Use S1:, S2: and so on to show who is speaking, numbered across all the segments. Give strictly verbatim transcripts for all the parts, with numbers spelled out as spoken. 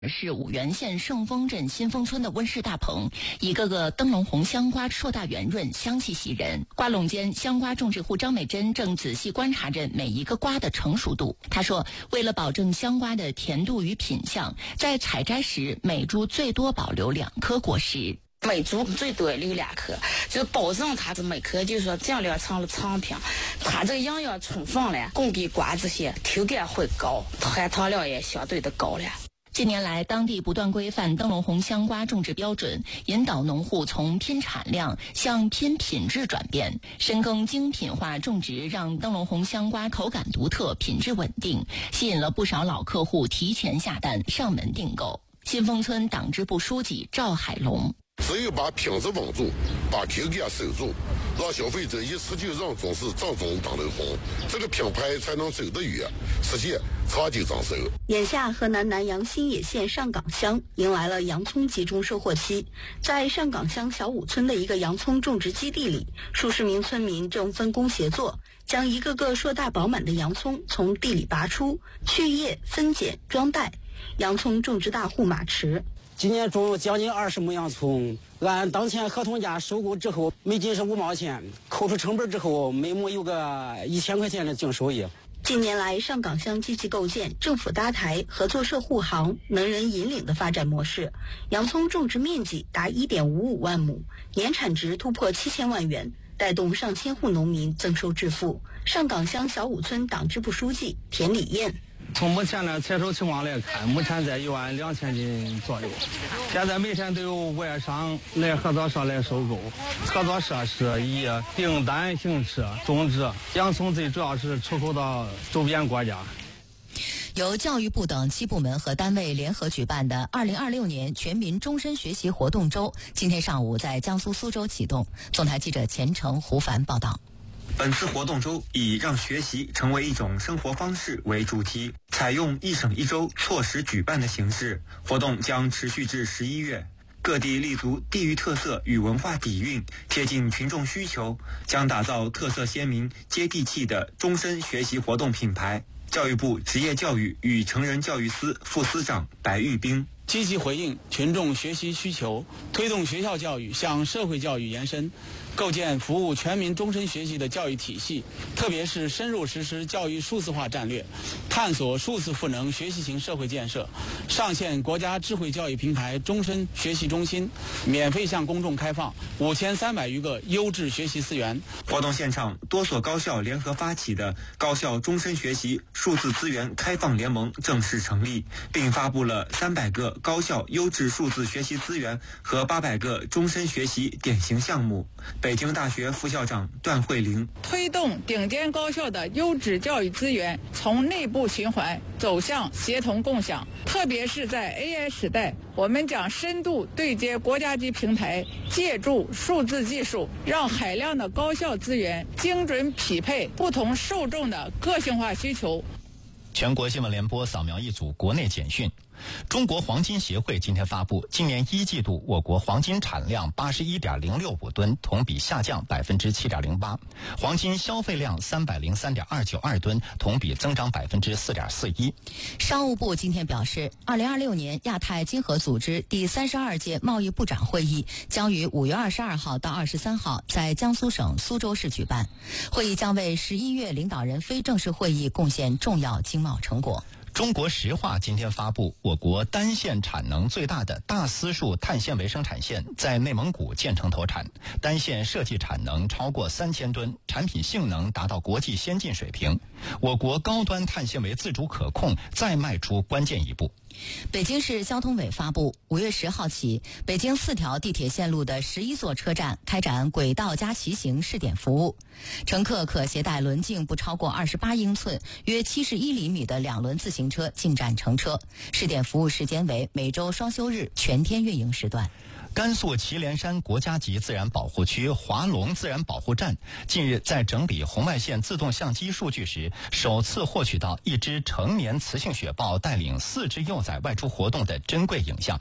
S1: 是五原县圣丰镇新丰村的温室大棚，一个个灯笼红香瓜硕大圆润，香气袭人。瓜垄间，香瓜种植户张美珍正仔细观察着每一个瓜的成熟度。她说，为了保证香瓜的甜度与品相，在采摘时每株最多保留两颗果实。
S2: 每株最多留两颗，就是保证它这每颗就是说尽量成了成品，它这个营养充分了，供给瓜这些口感会高，含糖量也相对的高了。
S1: 近年来，当地不断规范灯笼红香瓜种植标准，引导农户从拼产量向拼品质转变，深耕精品化种植，让灯笼红香瓜口感独特、品质稳定，吸引了不少老客户提前下单上门订购。新丰村党支部书记赵海龙。
S3: 只有把品质稳住，把口感守住，让消费者一吃就认准是正宗灯笼红，这个品牌才能走得远，实现长久长寿。
S4: 眼下，河南南阳新野县上岗乡迎来了洋葱集中收获期。在上岗乡小武村的一个洋葱种植基地里，数十名村民正分工协作，将一个个硕大饱满的洋葱从地里拔出，去叶、分拣、装袋。洋葱种植大户马驰。
S5: 今年种了将近二十亩洋葱，按当前合同价收购之后，每斤是五毛钱，扣除成本之后，每亩有个一千块钱的净收益。
S4: 近年来，上岗乡积极构建政府搭台、合作社护航、能人引领的发展模式，洋葱种植面积达 一点五五万亩，年产值突破七千万元，带动上千户农民增收致富。上岗乡小武村党支部书记田礼燕。
S6: 从目前的采收情况来看，目前在一万两千斤左右。现在每天都有外商来合作社来收购，合作社是以订单形式种植洋葱，最主要是出口到周边国家。
S1: 由教育部等七部门和单位联合举办的二零二六年全民终身学习活动周，今天上午在江苏苏州启动。总台记者钱程、胡凡报道。
S7: 本次活动周以让学习成为一种生活方式为主题，采用一省一周错时举办的形式，活动将持续至十一月。各地立足地域特色与文化底蕴，贴近群众需求，将打造特色鲜明、接地气的终身学习活动品牌。教育部职业教育与成人教育司副司长白玉冰。
S8: 积极回应群众学习需求，推动学校教育向社会教育延伸，构建服务全民终身学习的教育体系，特别是深入实施教育数字化战略，探索数字赋能学习型社会建设，上线国家智慧教育平台终身学习中心，免费向公众开放五千三百余个优质学习资源。
S7: 活动现场，多所高校联合发起的高校终身学习数字资源开放联盟正式成立，并发布了三百个高校优质数字学习资源和八百个终身学习典型项目。北京大学副校长段慧玲：
S9: 推动顶尖高校的优质教育资源从内部循环走向协同共享，特别是在 A I 时代，我们将深度对接国家级平台，借助数字技术，让海量的高校资源精准匹配不同受众的个性化需求。
S10: 全国新闻联播扫描一组国内简讯。中国黄金协会今天发布，今年一季度我国黄金产量八十一点零六五吨，同比下降百分之七点零八；黄金消费量三百零三点二九二吨，同比增长百分之四点四一。
S1: 商务部今天表示，二零二六年亚太经合组织第三十二届贸易部长会议将于五月二十二号到二十三号在江苏省苏州市举办，会议将为十一月领导人非正式会议贡献重要经贸成果。
S10: 中国石化今天发布，我国单线产能最大的大丝树碳纤维生产线在内蒙古建成投产，单线设计产能超过三千吨，产品性能达到国际先进水平。我国高端碳纤维自主可控再迈出关键一步。
S1: 北京市交通委发布，五月十号起，北京四条地铁线路的十一座车站开展轨道加骑行试点服务，乘客可携带轮径不超过二十八英寸、约七十一厘米的两轮自行车进站乘车。试点服务时间为每周双休日全天运营时段。
S10: 甘肃祁连山国家级自然保护区华龙自然保护站近日在整理红外线自动相机数据时，首次获取到一只成年雌性雪豹带领四只幼崽外出活动的珍贵影像。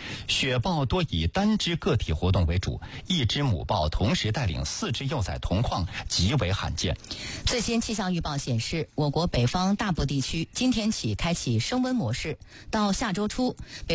S10: 雪豹多以单只个体活动为主，一只母豹同时带领四只幼崽同框，极为罕见。
S1: 最新气象预报显示，我国北方大部地区今天起开启升温模式，到下周初，北